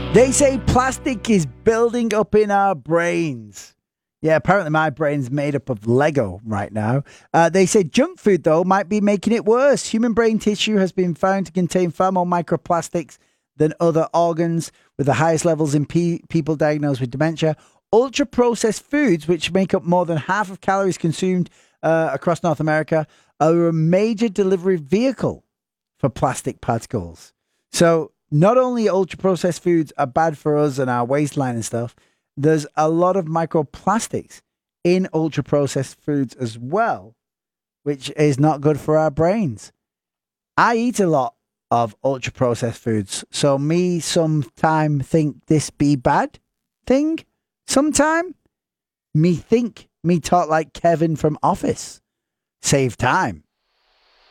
They say plastic is building up in our brains. Yeah, apparently my brain's made up of Lego right now. They say junk food, though, might be making it worse. Human brain tissue has been found to contain far more microplastics than other organs, with the highest levels in people diagnosed with dementia. Ultra-processed foods, which make up more than half of calories consumed across North America, are a major delivery vehicle for plastic particles. So not only ultra-processed foods are bad for us and our waistline and stuff, there's a lot of microplastics in ultra-processed foods as well, which is not good for our brains. I eat a lot of ultra-processed foods, so me sometime think this be bad thing. Sometime me talk like Kevin from Office. Save time.